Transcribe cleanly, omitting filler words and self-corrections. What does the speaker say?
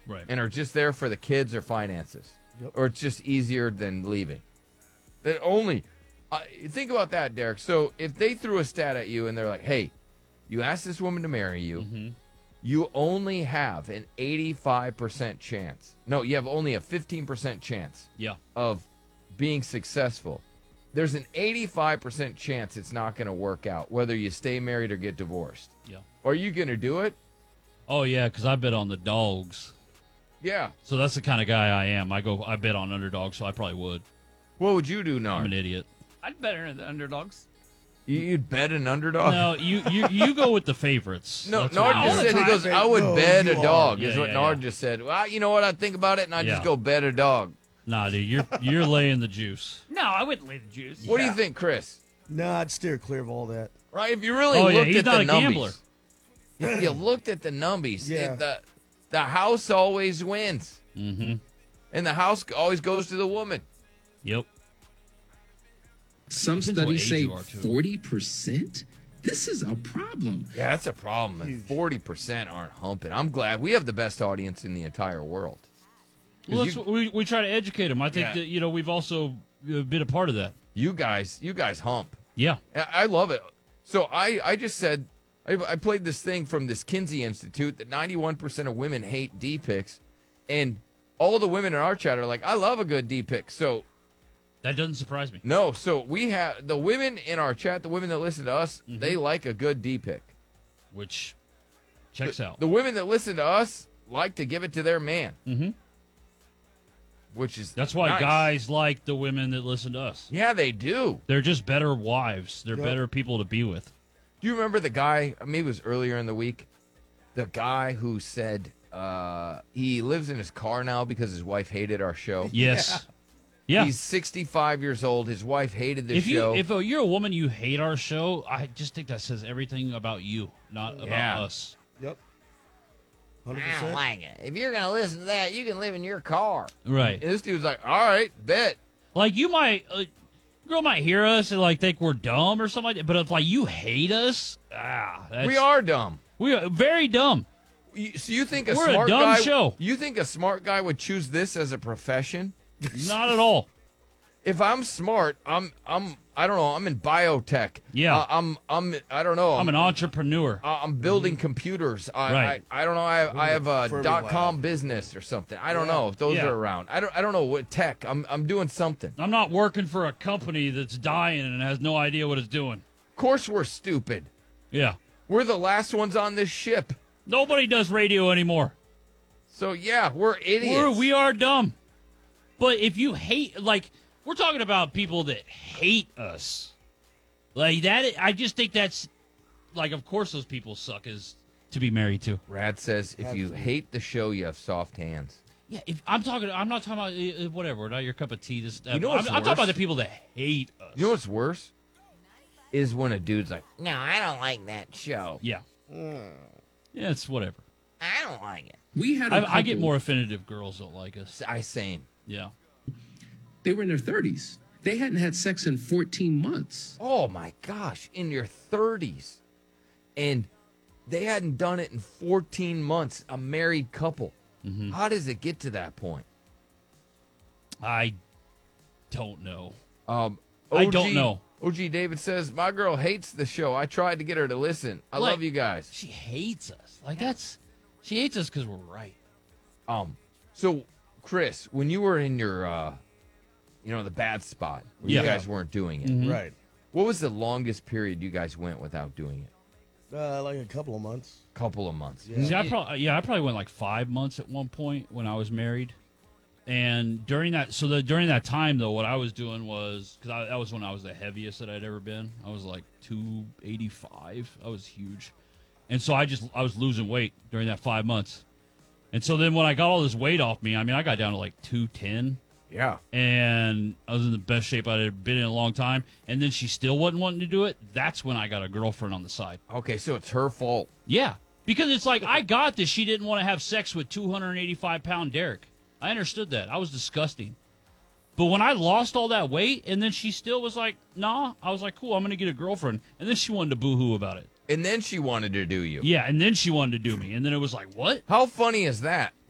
Right. and are just there for the kids or finances. Yep. Or it's just easier than leaving. That only think about that, Derek. So if they threw a stat at you and they're like, hey, you asked this woman to marry you, you only have an 85% chance. No, you have only a 15% chance Yeah. of being successful. There's an 85% chance it's not going to work out, whether you stay married or get divorced. Yeah. Are you going to do it? Oh, yeah, because I bet on the dogs. Yeah. So that's the kind of guy I am. I bet on underdogs, so I probably would. What would you do, I'm Nard? an idiot. I'd better the underdogs. You'd bet an underdog? No, you go with the favorites. No, That's Nard what just I said, do. he goes, I would No, bet a you dog, are. is Yeah, what yeah, Nard yeah. just said. Well, you know what? I'd think about it, and I'd just Yeah. go bet a dog. Nah, dude, you're laying the juice. No, I wouldn't lay the juice. What do you think, Chris? No, I'd steer clear of all that. Right? If you really Oh, yeah, looked he's at not the a gambler. numbies, if you looked at the numbies, Yeah. the house always wins. Mm-hmm. And the house always goes to the woman. Yep. Some Depends what studies age say you are, too. 40%. This is a problem. Yeah, that's a problem. And 40% aren't humping. I'm glad we have the best audience in the entire world. 'Cause Well, that's you, what we try to educate them. I think Yeah. that we've also been a part of that. you guys hump. Yeah. I love it. So I just said, I played this thing from this Kinsey Institute that 91% of women hate D pics, and all the women in our chat are like, I love a good D pic. So That doesn't surprise me. no, so we have the women in our chat, the women that listen to us, they like a good D pic. Which checks out. The women that listen to us like to give it to their man, Mhm. which is That's why nice. guys like the women that listen to us. Yeah, they do. They're just better wives. They're Yep. better people to be with. Do you remember the guy? Maybe it was earlier in the week. The guy who said he lives in his car now because his wife hated our show. Yes. Yeah. He's 65 years old. His wife hated the If show. you're a woman, you hate our show. I just think that says everything about you, not Yeah. about us. Yep. I don't 100%. like it. If you're gonna listen to that, you can live in your car. Right. And this dude's like, all right, bet. Like you might, girl might hear us and like think we're dumb or something like that. But if like you hate us, We are dumb. we are very dumb. So you think a We're a smart dumb guy? show. You think a smart guy would choose this as a profession? Not at all. If I'm smart, I don't know. I'm in biotech. Yeah. I don't know. I'm an entrepreneur. I'm building computers. Right. I don't know. I have a Fermilab. .com business or something. I don't Yeah. know if those Yeah. are around. I don't know what tech. I'm doing something. I'm not working for a company that's dying and has no idea what it's doing. Of course we're stupid. Yeah. We're the last ones on this ship. Nobody does radio anymore. So yeah, we're idiots. We are dumb. But if you hate, like, we're talking about people that hate us. Like, that, I just think that's, like, of course those people suck as to be married to. Rad says if you Absolutely. hate the show, you have soft hands. Yeah, I'm not talking about, whatever, not your cup of tea. This, You know what's I'm talking about worse? the people that hate us. You know what's worse? Is when a dude's like, no, I don't like that show. Yeah. Yeah, it's whatever. I don't like it. We had a I get couple- more offended if girls don't like us. I same. Yeah. They were in their 30s. They hadn't had sex in 14 months. Oh my gosh, in your 30s. And they hadn't done it in 14 months, a married couple. How does it get to that point? I don't know. I don't know. OG David says, my girl hates the show. I tried to get her to listen. I Like- love you guys. She hates us. Like, she hates us because we're right. So, Chris, when you were in your, the bad spot, where Yeah. you guys weren't doing it, Right. what was the longest period you guys went without doing it? Like a couple of months. Couple of months. Yeah. See, I probably went like 5 months at one point when I was married, and during that time though, what I was doing was because that was when I was the heaviest that I'd ever been. I was like 285. I was huge, and so I was losing weight during that 5 months, and so then when I got all this weight off me, I mean, I got down to like 210. Yeah. And I was in the best shape I'd ever been in a long time. And then she still wasn't wanting to do it. That's when I got a girlfriend on the side. Okay, so it's her fault. Yeah, because it's like I got this. She didn't want to have sex with 285-pound Derek. I understood that. I was disgusting. But when I lost all that weight, and then she still was like, nah, I was like, cool, I'm going to get a girlfriend. And then she wanted to boo-hoo about it. And then she wanted to do you. Yeah, and then she wanted to do me. And then it was like, what? How funny is that?